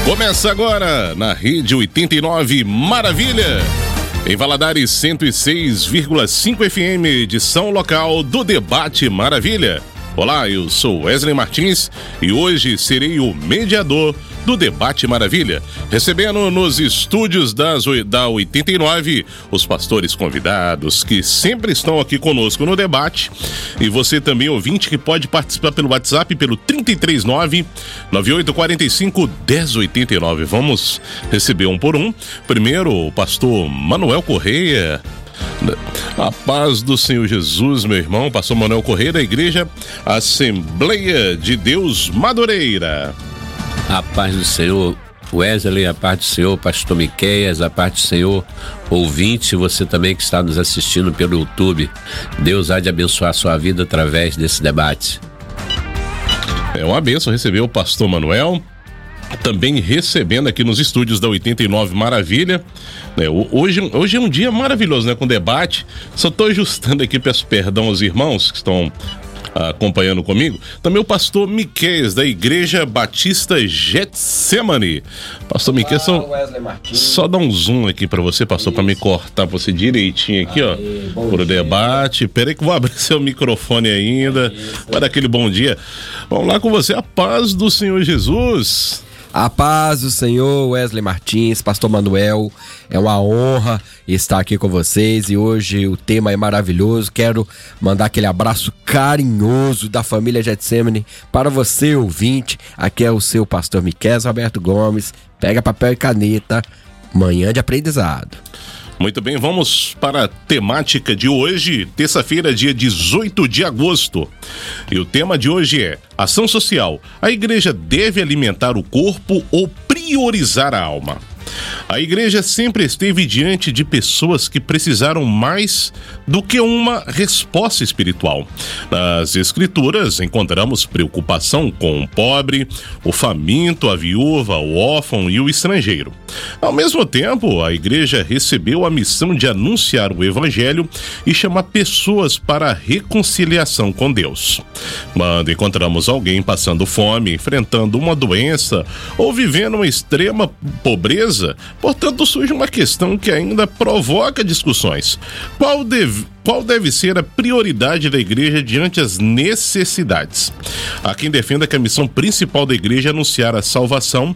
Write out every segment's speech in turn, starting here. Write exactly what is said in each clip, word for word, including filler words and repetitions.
Começa agora na Rede oitenta e nove Maravilha, em Valadares cento e seis vírgula cinco F M, edição local do Debate Maravilha. Olá, eu sou Wesley Martins e hoje serei o mediador do Debate Maravilha, recebendo nos estúdios das, da oitenta e nove os pastores convidados que sempre estão aqui conosco no debate, e você também, ouvinte, que pode participar pelo WhatsApp pelo trinta e três nove, nove oito quatro cinco, um zero oito nove. Vamos receber um por um. Primeiro, o pastor Manuel Correia. A paz do Senhor Jesus, meu irmão, pastor Manuel Correia, da Igreja Assembleia de Deus Madureira. A paz do Senhor, Wesley, a paz do Senhor, pastor Miqueias, a paz do Senhor, ouvinte, você também que está nos assistindo pelo YouTube. Deus há de abençoar a sua vida através desse debate. É uma bênção receber o pastor Manuel, também recebendo aqui nos estúdios da oitenta e nove Maravilha. É, hoje, hoje é um dia maravilhoso, né, com debate. Só estou ajustando aqui, peço perdão aos irmãos que estão acompanhando comigo. Também o pastor Miqueias, da Igreja Batista Getsemane. Pastor Miqueias, só, só dá um zoom aqui pra você, pastor, para me cortar você direitinho aqui, Aê, ó, pro debate. Peraí que eu vou abrir seu microfone ainda. Vai dar aquele bom dia. Vamos lá com você, a paz do Senhor Jesus. A paz do Senhor, Wesley Martins, pastor Manuel, é uma honra estar aqui com vocês e hoje o tema é maravilhoso. Quero mandar aquele abraço carinhoso da família Getsemane para você, ouvinte. Aqui é o seu pastor Miqueias Roberto Gomes. Pega papel e caneta, manhã de aprendizado. Muito bem, vamos para a temática de hoje, terça-feira, dia dezoito de agosto. E o tema de hoje é ação social. A igreja deve alimentar o corpo ou priorizar a alma? A igreja sempre esteve diante de pessoas que precisaram mais do que uma resposta espiritual. Nas escrituras encontramos preocupação com o pobre, o faminto, a viúva, o órfão e o estrangeiro. Ao mesmo tempo, a igreja recebeu a missão de anunciar o evangelho e chamar pessoas para a reconciliação com Deus. Quando encontramos alguém passando fome, enfrentando uma doença ou vivendo uma extrema pobreza, portanto, surge uma questão que ainda provoca discussões. Qual deve, qual deve ser a prioridade da igreja diante das necessidades? Há quem defenda que a missão principal da igreja é anunciar a salvação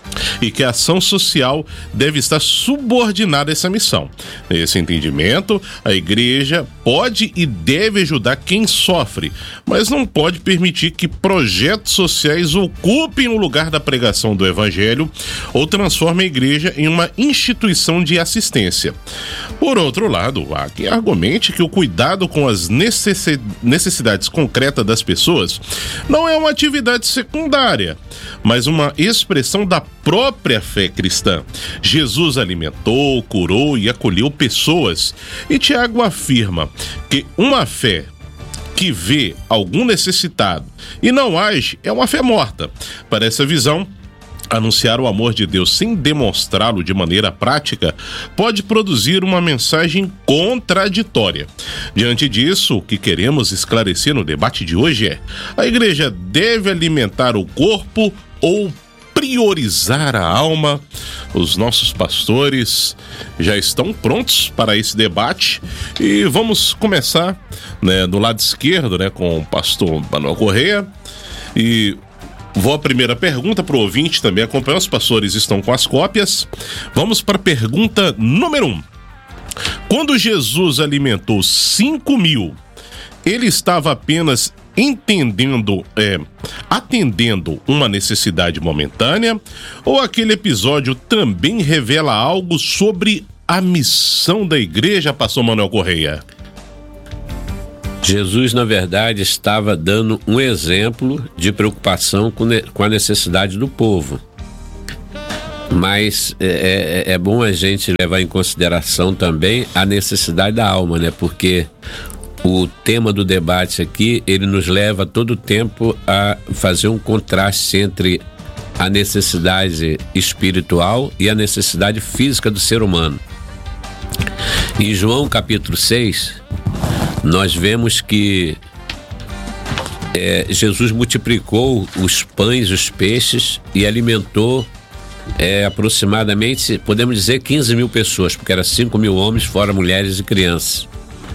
e que a ação social deve estar subordinada a essa missão. Nesse entendimento, a igreja pode e deve ajudar quem sofre, mas não pode permitir que projetos sociais ocupem o lugar da pregação do evangelho ou transformem a igreja em uma instituição de assistência. Por outro lado, há quem argumente que o cuidado com as necessidades concretas das pessoas não é uma atividade secundária, mas uma expressão da própria fé cristã. Jesus alimentou, curou e acolheu pessoas. E Tiago afirma que uma fé que vê algum necessitado e não age é uma fé morta. Para essa visão, anunciar o amor de Deus sem demonstrá-lo de maneira prática pode produzir uma mensagem contraditória. Diante disso, o que queremos esclarecer no debate de hoje é: a igreja deve alimentar o corpo ou priorizar a alma? Os nossos pastores já estão prontos para esse debate e vamos começar, né, do lado esquerdo, né, com o pastor Manuel Correia. E vou à primeira pergunta para o ouvinte também acompanhar. Os pastores estão com as cópias. Vamos para a pergunta número um. Quando Jesus alimentou cinco mil, ele estava apenas entendendo, é, atendendo uma necessidade momentânea, ou aquele episódio também revela algo sobre a missão da igreja, pastor Manuel Correia? Jesus, na verdade, estava dando um exemplo de preocupação com, ne- com a necessidade do povo. Mas é, é, é bom a gente levar em consideração também a necessidade da alma, né? Porque o tema do debate aqui, ele nos leva todo o tempo a fazer um contraste entre a necessidade espiritual e a necessidade física do ser humano. Em João capítulo seis, nós vemos que é, Jesus multiplicou os pães e os peixes e alimentou é, aproximadamente, podemos dizer, quinze mil pessoas, porque eram cinco mil homens, fora mulheres e crianças.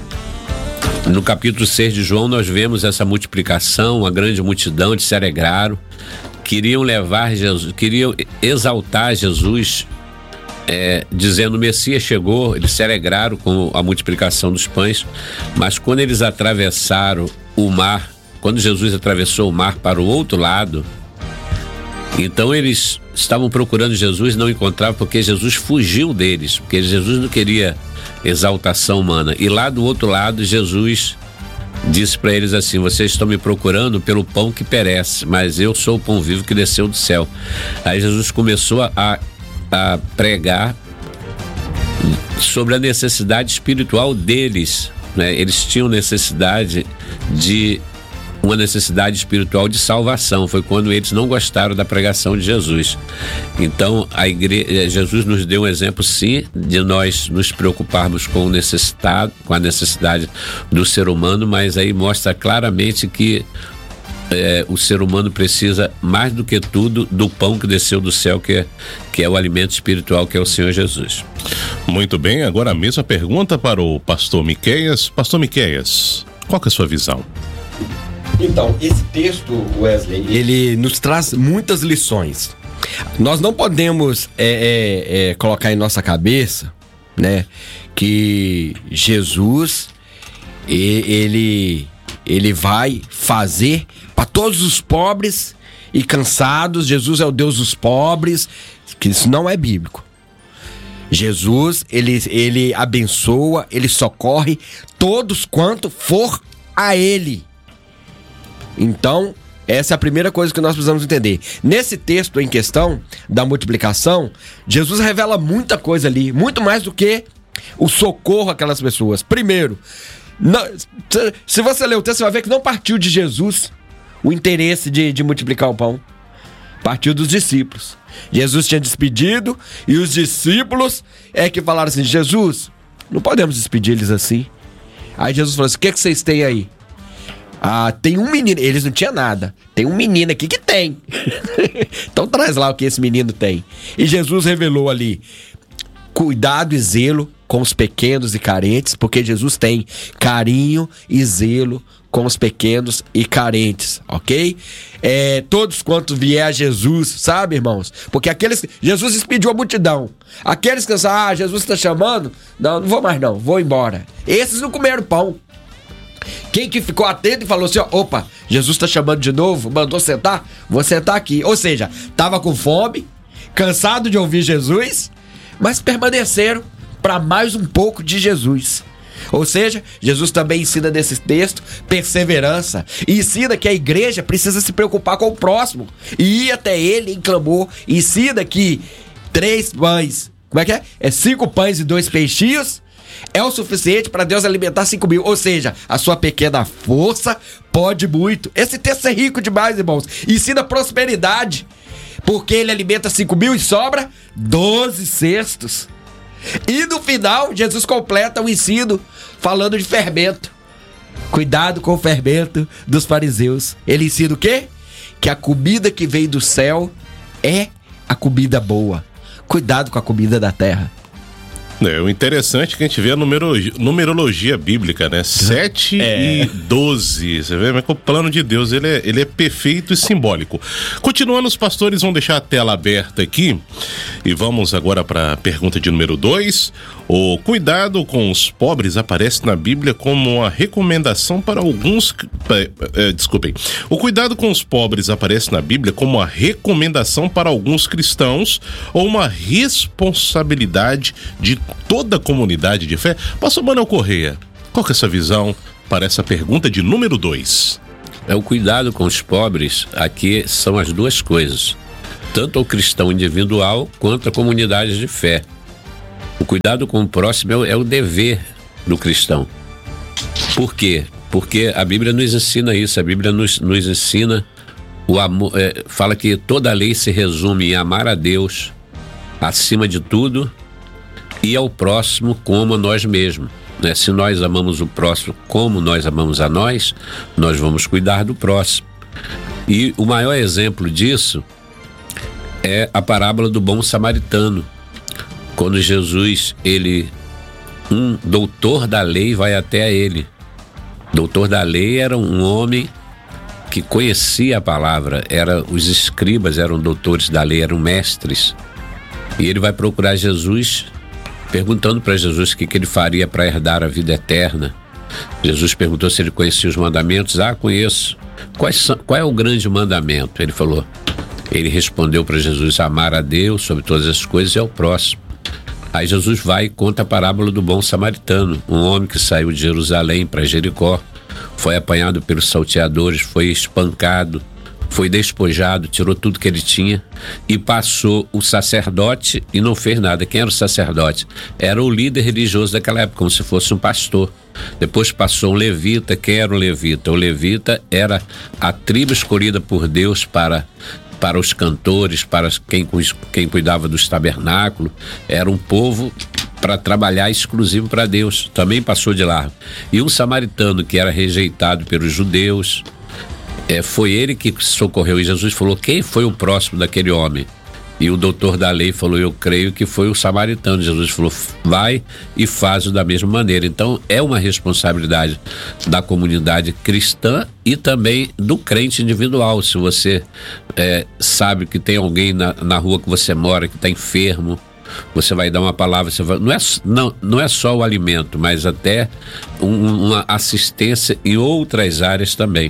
No capítulo seis de João, nós vemos essa multiplicação, uma grande multidão de se alegraram, queriam levar Jesus, queriam exaltar Jesus, é, dizendo: o Messias chegou. Eles se alegraram com a multiplicação dos pães, mas quando eles atravessaram o mar, quando Jesus atravessou o mar para o outro lado, então eles estavam procurando Jesus e não encontravam, porque Jesus fugiu deles, porque Jesus não queria exaltação humana. E lá do outro lado, Jesus disse para eles assim: vocês estão me procurando pelo pão que perece, mas eu sou o pão vivo que desceu do céu. Aí Jesus começou a, a pregar sobre a necessidade espiritual deles, né? Eles tinham necessidade de uma necessidade espiritual de salvação. Foi quando eles não gostaram da pregação de Jesus. Então, a igreja, Jesus nos deu um exemplo, sim, de nós nos preocuparmos com o necessitado, com a necessidade do ser humano, mas aí mostra claramente que é, o ser humano precisa, mais do que tudo, do pão que desceu do céu, que é, que é o alimento espiritual, que é o Senhor Jesus. Muito bem, agora a mesma pergunta para o pastor Miqueias. Pastor Miqueias, qual que é a sua visão? Então, esse texto, Wesley, ele nos traz muitas lições. Nós não podemos é, é, é, colocar em nossa cabeça, né, que Jesus, ele, ele vai fazer para todos os pobres e cansados. Jesus é o Deus dos pobres, que isso não é bíblico. Jesus, ele, ele abençoa, ele socorre todos quanto for a ele. Então, essa é a primeira coisa que nós precisamos entender. Nesse texto em questão da multiplicação, Jesus revela muita coisa ali, muito mais do que o socorro àquelas pessoas. Primeiro, não, se você ler o texto, você vai ver que não partiu de Jesus o interesse de, de multiplicar o pão. Partiu dos discípulos. Jesus tinha despedido e os discípulos é que falaram assim: Jesus, não podemos despedir eles assim. Aí Jesus falou assim: o que, é que vocês têm aí? Ah, tem um menino. Eles não tinham nada. Tem um menino aqui que tem. Então traz lá o que esse menino tem. E Jesus revelou ali cuidado e zelo com os pequenos e carentes, porque Jesus tem carinho e zelo com os pequenos e carentes, ok? É, todos quanto vier a Jesus, sabe, irmãos? Porque aqueles... Jesus despediu a multidão. Aqueles que pensaram: ah, Jesus está chamando, não, não vou mais não, vou embora. Esses não comeram pão. Quem que ficou atento e falou assim: ó, opa, Jesus está chamando de novo, mandou sentar, vou sentar aqui. Ou seja, estava com fome, cansado de ouvir Jesus, mas permaneceram para mais um pouco de Jesus. Ou seja, Jesus também ensina nesse texto perseverança, e ensina que a igreja precisa se preocupar com o próximo e ir até ele em clamor. Ensina que três pães, como é que é? É cinco pães e dois peixinhos é o suficiente para Deus alimentar cinco mil. Ou seja, a sua pequena força pode muito. Esse texto é rico demais, irmãos. Ensina prosperidade, porque ele alimenta cinco mil e sobra doze cestos. E no final, Jesus completa o ensino falando de fermento. Cuidado com o fermento dos fariseus. Ele ensina o quê? Que a comida que vem do céu é a comida boa. Cuidado com a comida da terra. É, o interessante é que a gente vê a numerologia, numerologia bíblica, né? sete É. e doze. Você vê, mas o plano de Deus, ele é, ele é perfeito e simbólico. Continuando, os pastores vão deixar a tela aberta aqui. E vamos agora para a pergunta de número dois. O cuidado com os pobres aparece na Bíblia como uma recomendação para alguns... É, é, desculpem. O cuidado com os pobres aparece na Bíblia como uma recomendação para alguns cristãos ou uma responsabilidade de toda a comunidade de fé? Pastor Manuel Correia, qual que é essa visão para essa pergunta de número dois? É o cuidado com os pobres. Aqui são as duas coisas, tanto o cristão individual quanto a comunidade de fé. O cuidado com o próximo é o, é o dever do cristão. Por quê? Porque a Bíblia nos ensina isso. A Bíblia nos, nos ensina o amor, é, fala que toda a lei se resume em amar a Deus acima de tudo e ao próximo como a nós mesmos, né? Se nós amamos o próximo como nós amamos a nós, nós vamos cuidar do próximo. E o maior exemplo disso é a parábola do bom samaritano. Quando Jesus, ele, um doutor da lei vai até ele. Doutor da lei era um homem que conhecia a palavra, era, os escribas eram doutores da lei, eram mestres. E ele vai procurar Jesus, perguntando para Jesus o que, que ele faria para herdar a vida eterna. Jesus perguntou se ele conhecia os mandamentos. Ah, conheço. Quais são, qual é o grande mandamento? Ele falou. Ele respondeu para Jesus: amar a Deus sobre todas as coisas e ao próximo. Aí Jesus vai e conta a parábola do bom samaritano, um homem que saiu de Jerusalém para Jericó, foi apanhado pelos salteadores, foi espancado, foi despojado, tirou tudo que ele tinha e passou o sacerdote e não fez nada. Quem era o sacerdote? Era o líder religioso daquela época, como se fosse um pastor. Depois passou um levita. Quem era o levita? O levita era a tribo escolhida por Deus para, para os cantores, para quem, quem cuidava dos tabernáculos. Era um povo para trabalhar exclusivo para Deus. Também passou de largo. E um samaritano que era rejeitado pelos judeus, É, foi ele que socorreu. E Jesus falou: quem foi o próximo daquele homem? E o doutor da lei falou: eu creio que foi o samaritano. Jesus falou: vai e faz-o da mesma maneira. Então é uma responsabilidade da comunidade cristã e também do crente individual. Se você é, sabe que tem alguém na, na rua que você mora que está enfermo, você vai dar uma palavra, você vai, não, é, não, não é só o alimento, mas até um, uma assistência em outras áreas também.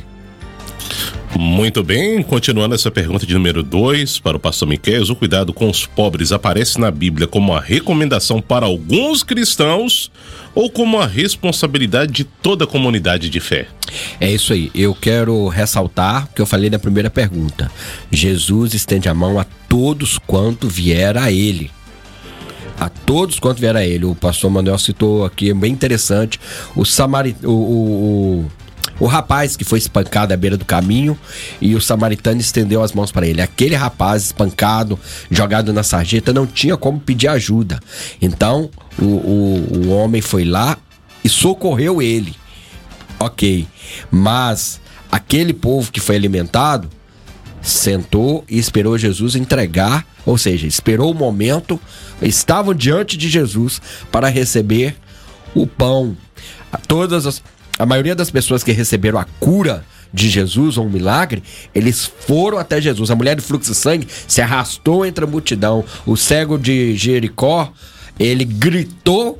Muito bem, continuando essa pergunta de número dois para o pastor Miqueias: o cuidado com os pobres aparece na Bíblia como uma recomendação para alguns cristãos ou como uma responsabilidade de toda a comunidade de fé? É isso aí, eu quero ressaltar o que eu falei na primeira pergunta. Jesus estende a mão a todos quanto vier a ele. A todos quanto vier a ele. O pastor Manuel citou aqui, é bem interessante, o samaritano, o, o, o O rapaz que foi espancado à beira do caminho e o samaritano estendeu as mãos para ele. Aquele rapaz espancado, jogado na sarjeta, não tinha como pedir ajuda. Então o, o, o homem foi lá e socorreu ele. Ok, mas aquele povo que foi alimentado sentou e esperou Jesus entregar, ou seja, esperou o momento, estavam diante de Jesus para receber o pão. Todas as A maioria das pessoas que receberam a cura de Jesus, ou um milagre, eles foram até Jesus. A mulher do fluxo de sangue se arrastou entre a multidão. O cego de Jericó, ele gritou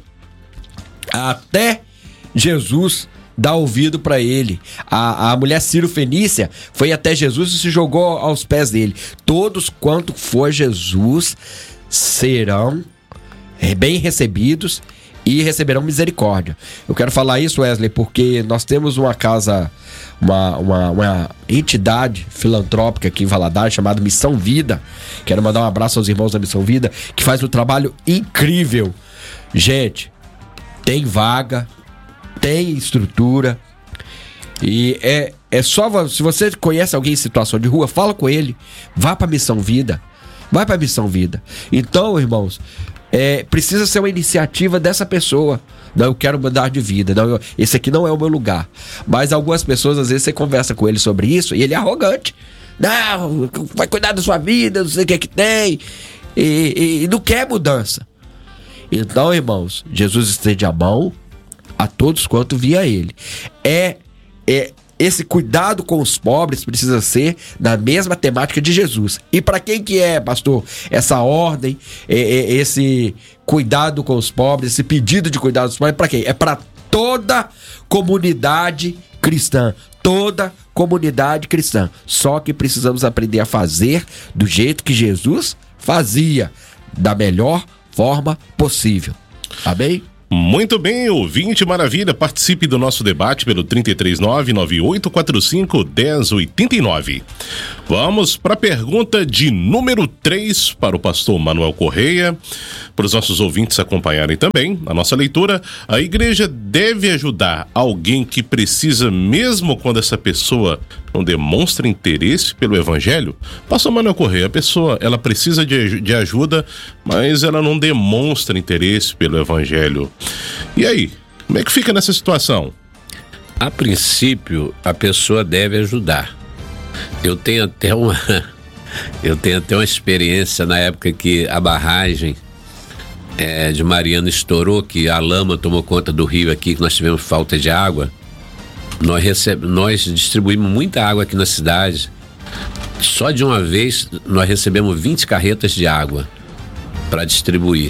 até Jesus dar ouvido para ele. A, a mulher Ciro-Fenícia foi até Jesus e se jogou aos pés dele. Todos quanto for Jesus serão bem recebidos e receberão misericórdia. Eu quero falar isso, Wesley, porque nós temos uma casa, uma, uma, uma entidade filantrópica aqui em Valadares chamada Missão Vida. Quero mandar um abraço aos irmãos da Missão Vida, que faz um trabalho incrível. Gente, tem vaga, tem estrutura, e é, é só, se você conhece alguém em situação de rua, fala com ele, vá para Missão Vida, vai para Missão Vida. Então, irmãos, É, precisa ser uma iniciativa dessa pessoa. Não, eu quero mudar de vida. Não, eu, esse aqui não é o meu lugar. Mas algumas pessoas, às vezes, você conversa com ele sobre isso e ele é arrogante. Não, vai cuidar da sua vida, não sei o que é que tem. E, e, e não quer mudança. Então, irmãos, Jesus estende a mão a todos quanto via ele. É, é esse cuidado com os pobres precisa ser na mesma temática de Jesus. E para quem que é, pastor, essa ordem, é, é, esse cuidado com os pobres, esse pedido de cuidado dos pobres, para quem? É para toda comunidade cristã. Toda comunidade cristã. Só que precisamos aprender a fazer do jeito que Jesus fazia, da melhor forma possível. Amém? Muito bem, ouvinte maravilha, participe do nosso debate pelo trinta e três nove nove oito quatro cinco um zero oito nove. Vamos para a pergunta de número três para o pastor Manuel Correia, para os nossos ouvintes acompanharem também a nossa leitura. A igreja deve ajudar alguém que precisa mesmo quando essa pessoa não demonstra interesse pelo evangelho? Pastor Manuel Correia, a pessoa, ela precisa de, de ajuda, mas ela não demonstra interesse pelo evangelho. E aí, como é que fica nessa situação? A princípio, a pessoa deve ajudar. Eu tenho até uma, Eu tenho até uma experiência na época que a barragem é, de Mariana estourou, que a lama tomou conta do rio aqui, que nós tivemos falta de água. Nós, receb... nós distribuímos muita água aqui na cidade. Só de uma vez nós recebemos vinte carretas de água para distribuir.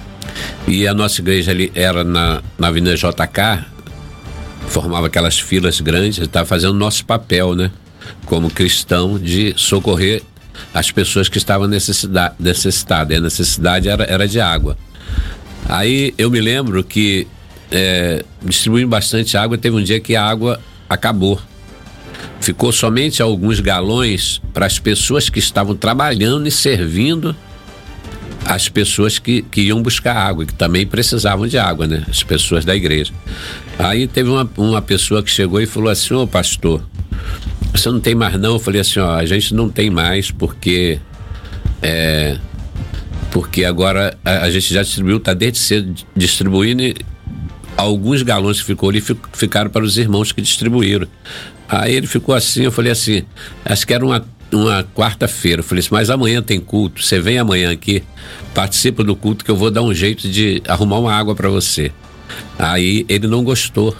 E a nossa igreja ali era na, na Avenida J K, formava aquelas filas grandes, estava fazendo o nosso papel, né? Como cristão, de socorrer as pessoas que estavam necessida- necessitadas. A necessidade era, era de água. Aí eu me lembro que é, distribuindo bastante água, teve um dia que a água acabou. Ficou somente alguns galões para as pessoas que estavam trabalhando e servindo as pessoas que, que iam buscar água, que também precisavam de água, né? As pessoas da igreja. Aí teve uma, uma pessoa que chegou e falou assim: ô pastor, você não tem mais não? Eu falei assim: ó, a gente não tem mais porque é, porque agora a, a gente já distribuiu, tá desde cedo distribuindo, e alguns galões que ficou ali fic, ficaram para os irmãos que distribuíram. Aí ele ficou assim, eu falei assim, acho que era uma, uma quarta-feira, eu falei assim, mas amanhã tem culto, você vem amanhã aqui, participa do culto que eu vou dar um jeito de arrumar uma água para você. Aí ele não gostou.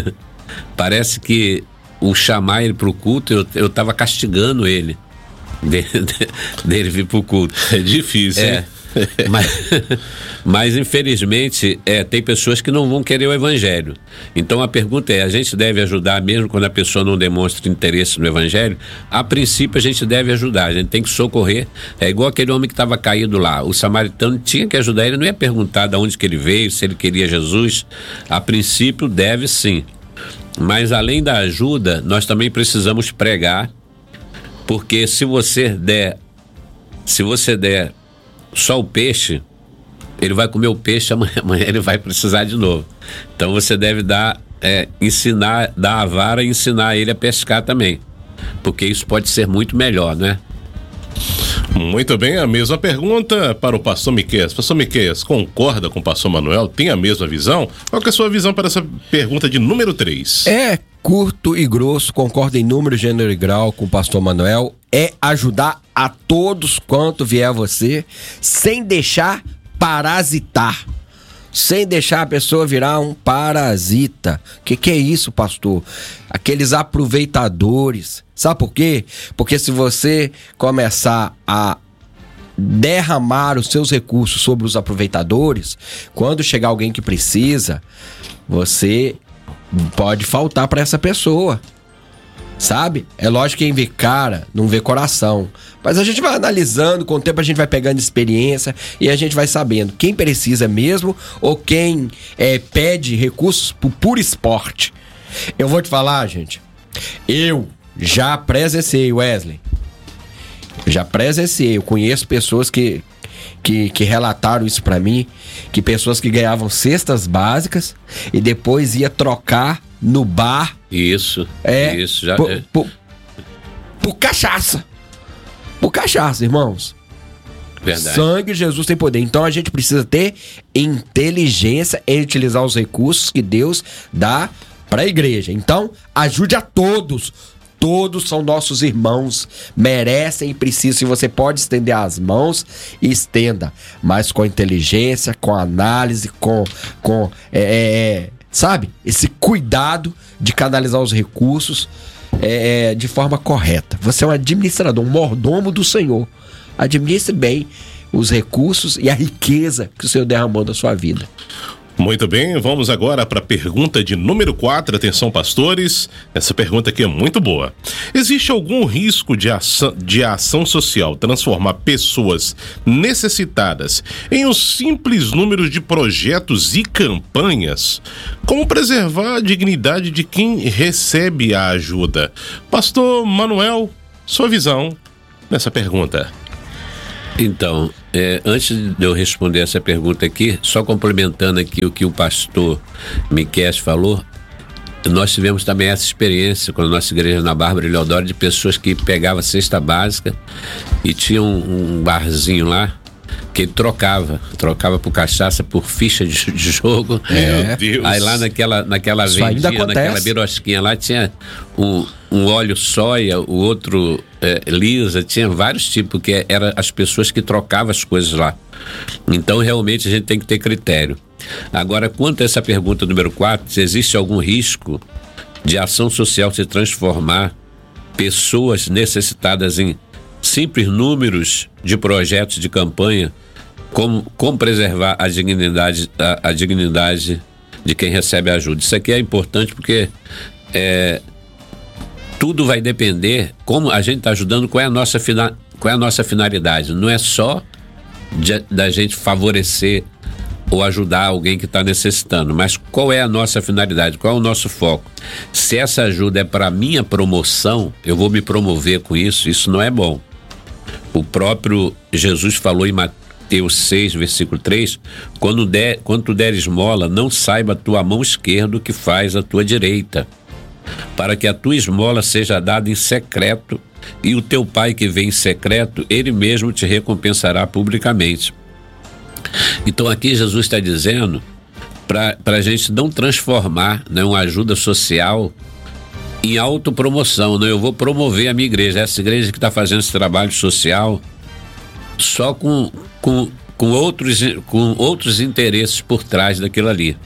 Parece que o chamar ele pro culto, eu, eu tava castigando ele de, de, dele vir pro culto. É difícil, é. hein? Mas, mas infelizmente é, tem pessoas que não vão querer o evangelho. Então a pergunta é, a gente deve ajudar mesmo quando a pessoa não demonstra interesse no evangelho? A princípio a gente deve ajudar, a gente tem que socorrer. É igual aquele homem que estava caído lá, o samaritano tinha que ajudar, ele não ia perguntar de onde que ele veio, se ele queria Jesus. A princípio deve sim, mas além da ajuda nós também precisamos pregar, porque se você der se você der só o peixe, ele vai comer o peixe, amanhã, amanhã ele vai precisar de novo. Então você deve dar, é, ensinar, dar a vara e ensinar ele a pescar também, porque isso pode ser muito melhor, né? Muito bem, a mesma pergunta para o pastor Miqueias. Pastor Miqueias, concorda com o pastor Manuel? Tem a mesma visão? Qual que é a sua visão para essa pergunta de número três? É curto e grosso, concordo em número, gênero e grau com o pastor Manuel. É ajudar a todos quanto vier a você, sem deixar parasitar. Sem deixar a pessoa virar um parasita. O que, que é isso, pastor? Aqueles aproveitadores. Sabe por quê? Porque se você começar a derramar os seus recursos sobre os aproveitadores, quando chegar alguém que precisa, você pode faltar para essa pessoa. Sabe? É lógico que quem vê cara não vê coração. Mas a gente vai analisando, com o tempo a gente vai pegando experiência e a gente vai sabendo quem precisa mesmo ou quem é, pede recursos por puro esporte. Eu vou te falar, gente, eu já presenciei, Wesley, já presenciei, eu conheço pessoas que, que, que relataram isso pra mim, que pessoas que ganhavam cestas básicas e depois ia trocar no bar. Isso, é, isso, já por, é. Por, por cachaça. Por cachaça, irmãos. Verdade. Sangue de Jesus tem poder. Então a gente precisa ter inteligência em utilizar os recursos que Deus dá para a igreja. Então, ajude a todos. Todos são nossos irmãos, merecem e precisam. Se você pode estender as mãos, estenda. Mas com inteligência, com análise, com... com é, é, sabe? Esse cuidado de canalizar os recursos é, de forma correta. Você é um administrador, um mordomo do Senhor. Administre bem os recursos e a riqueza que o Senhor derramou na sua vida. Muito bem, vamos agora para a pergunta de número quatro. Atenção, pastores, essa pergunta aqui é muito boa. Existe algum risco de ação, de ação social transformar pessoas necessitadas em um simples número de projetos e campanhas? Como preservar a dignidade de quem recebe a ajuda? Pastor Manuel, sua visão nessa pergunta. Então, é, antes de eu responder essa pergunta aqui, só complementando aqui o que o pastor Miqueias falou, nós tivemos também essa experiência com a nossa igreja na Bárbara Eleodoro, de pessoas que pegavam cesta básica e tinham um barzinho lá que ele trocava, trocava por cachaça, por ficha de, de jogo. É. Meu Deus. Aí lá naquela, naquela Isso ainda vendinha, acontece. naquela birosquinha lá tinha um, um óleo soia, o outro é, lisa, tinha vários tipos, que eram as pessoas que trocavam as coisas lá. Então realmente a gente tem que ter critério. Agora, quanto a essa pergunta número quatro, se existe algum risco de ação social se transformar pessoas necessitadas em simples números de projetos de campanha, como, como preservar a dignidade, a, a dignidade de quem recebe ajuda. Isso aqui é importante porque é, tudo vai depender como a gente está ajudando, qual é a nossa, fina, qual é a nossa finalidade. Não é só de, da gente favorecer ou ajudar alguém que está necessitando, mas qual é a nossa finalidade, qual é o nosso foco. Se essa ajuda é para minha promoção, eu vou me promover com isso, isso não é bom. O próprio Jesus falou em Mateus seis, versículo três, quando, der, quando tu der esmola, não saiba a tua mão esquerda o que faz a tua direita, para que a tua esmola seja dada em secreto, e o teu pai que vem em secreto, ele mesmo te recompensará publicamente. Então aqui Jesus está dizendo para a gente não transformar, né, uma ajuda social em autopromoção, né? Eu vou promover a minha igreja, essa igreja que está fazendo esse trabalho social só com, com, com, outros, com outros interesses por trás daquilo ali.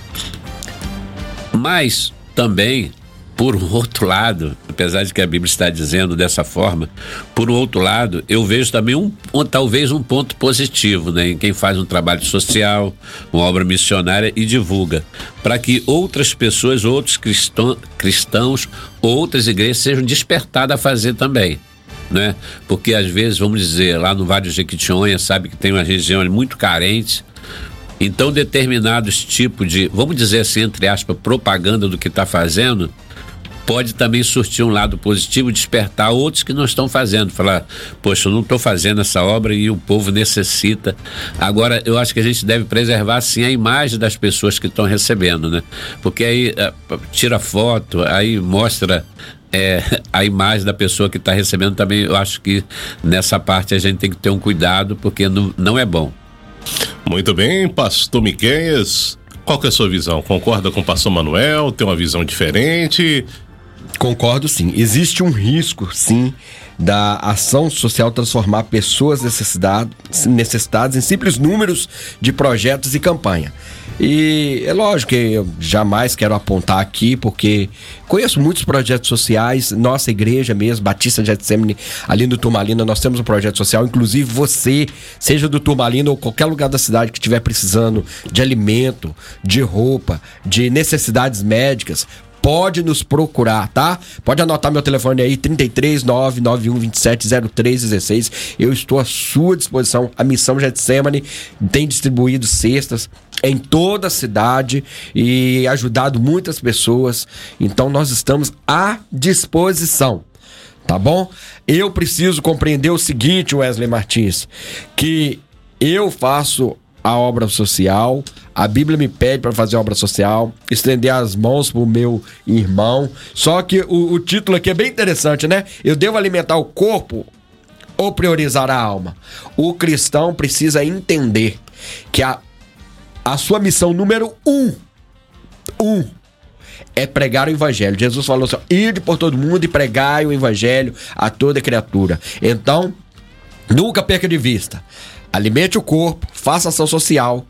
Mas também, por um outro lado, apesar de que a Bíblia está dizendo dessa forma, por um outro lado, eu vejo também um, um talvez um ponto positivo, né, em quem faz um trabalho social, uma obra missionária e divulga, para que outras pessoas, outros cristão, cristãos, outras igrejas sejam despertadas a fazer também, né? Porque às vezes, vamos dizer, lá no Vale do Jequitinhonha, sabe que tem uma região muito carente. Então determinados tipos de, vamos dizer assim, entre aspas, propaganda do que está fazendo, pode também surtir um lado positivo, despertar outros que não estão fazendo, falar, poxa, eu não estou fazendo essa obra e o povo necessita. Agora, eu acho que a gente deve preservar, sim, a imagem das pessoas que estão recebendo, né? Porque aí uh, tira foto, aí mostra é, a imagem da pessoa que está recebendo também. Eu acho que nessa parte a gente tem que ter um cuidado, porque não, não é bom. Muito bem, pastor Miqueias, qual que é a sua visão? Concorda com o pastor Manuel? Tem uma visão diferente? Concordo, sim. Existe um risco, sim, da ação social transformar pessoas necessitadas, necessitadas em simples números de projetos e campanha. E é lógico que eu jamais quero apontar aqui, porque conheço muitos projetos sociais, nossa igreja mesmo, Batista de Getsemane, ali no Turmalina, nós temos um projeto social, inclusive você, seja do Turmalina ou qualquer lugar da cidade que estiver precisando de alimento, de roupa, de necessidades médicas, pode nos procurar, tá? Pode anotar meu telefone aí, trinta e três, nove nove um, vinte e sete, zero três dezesseis. Eu estou à sua disposição. A Missão Getsemane tem distribuído cestas em toda a cidade e ajudado muitas pessoas. Então nós estamos à disposição, tá bom? Eu preciso compreender o seguinte, Wesley Martins, que eu faço a obra social, a Bíblia me pede para fazer a obra social, estender as mãos pro meu irmão. Só que o, o título aqui é bem interessante, né? Eu devo alimentar o corpo ou priorizar a alma? O cristão precisa entender que a, a sua missão número um, um, é pregar o evangelho. Jesus falou assim: ide por todo mundo e pregai o evangelho a toda criatura. Então, nunca perca de vista. Alimente o corpo, faça ação social,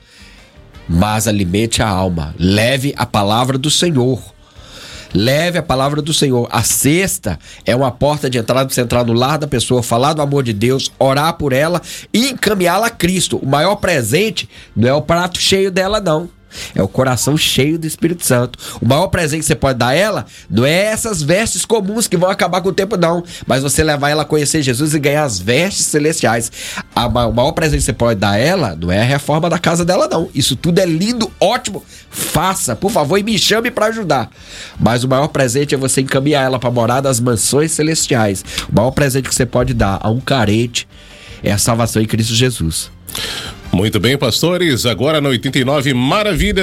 mas alimente a alma. Leve a palavra do Senhor. Leve a palavra do Senhor. A cesta é uma porta de entrada para você entrar no lar da pessoa, falar do amor de Deus, orar por ela e encaminhá-la a Cristo. O maior presente não é o prato cheio dela, não. É o coração cheio do Espírito Santo. O maior presente que você pode dar a ela não é essas vestes comuns que vão acabar com o tempo, não, mas você levar ela a conhecer Jesus e ganhar as vestes celestiais. A, o maior presente que você pode dar a ela não é a reforma da casa dela, não. Isso tudo é lindo, ótimo. Faça, por favor, e me chame para ajudar. Mas o maior presente é você encaminhar ela para morar das mansões celestiais. O maior presente que você pode dar a um carente é a salvação em Cristo Jesus. Muito bem, pastores. Agora no oitenta e nove Maravilha.